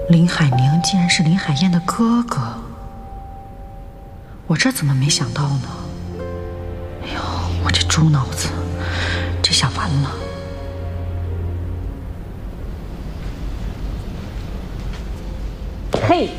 林海宁竟然是林海燕的哥哥，我这怎么没想到呢？哎呦，我这猪脑子，这下完了。 嘿，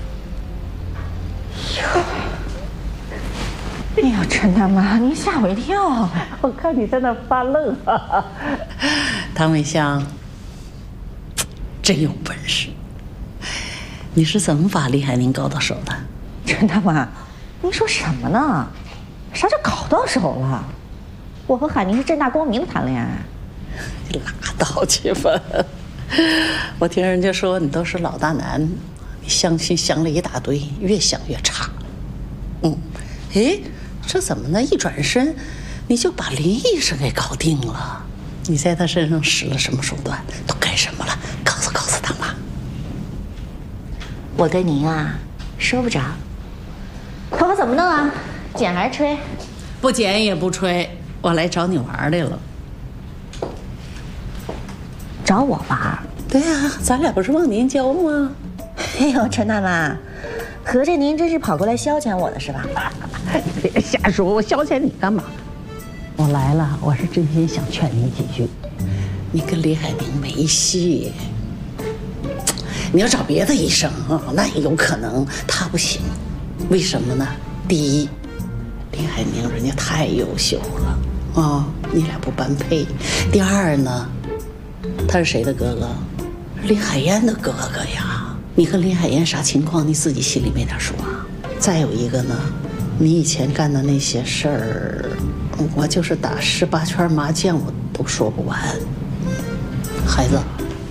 哎呦，陈大妈，您吓我一跳！ 我看你在那发愣。唐美香，真有本事。你是怎么把李海宁搞到手的？ 陈大妈，您说什么呢？啥叫搞到手了？我和海宁是正大光明的谈恋爱。 你拉倒去吧！我听人家说你都是老大难，你相亲想了一大堆，越想越差。哎，这怎么呢？一转身，你就把林医生给搞定了。你在他身上使了什么手段？都干什么了？告诉他吧。 我跟您啊，说不着。头发怎么弄啊？剪还是吹？ 不剪也不吹，我来找你玩来了。 找我玩？ 对呀，咱俩不是忘年交吗？ 哎呦，陈大妈，合着您真是跑过来消遣我的是吧？ 别瞎说，我消遣你干嘛？我来了，我是真心想劝你几句。你跟李海宁没戏。你要找别的医生啊，那也有可能，他不行。为什么呢？第一，李海宁人家太优秀了啊，你俩不般配。第二呢，他是谁的哥哥？林海燕的哥哥呀。你和林海燕啥情况？你自己心里没点数啊？再有一个呢，你以前干的那些事儿，我就是打18圈麻将我都说不完。孩子，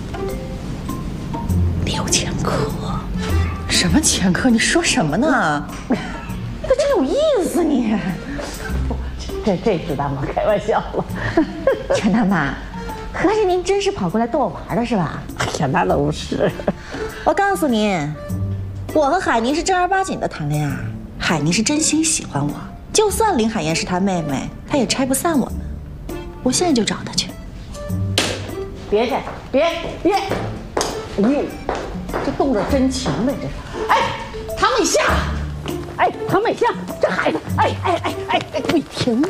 你有前科。 什么前科？你说什么呢？你可真有意思你。 这是大妈开玩笑了。 陈大妈，合着您真是跑过来逗我玩的是吧？ 哎呀，那都是。 我告诉您，我和海宁是正儿八经的谈恋爱，海宁是真心喜欢我，就算林海燕是她妹妹，她也拆不散我们。我现在就找她去。 别去，别！哎呦，这动着真情呢，这是。哎，唐美香，哎，唐美香，这孩子，哎，你停！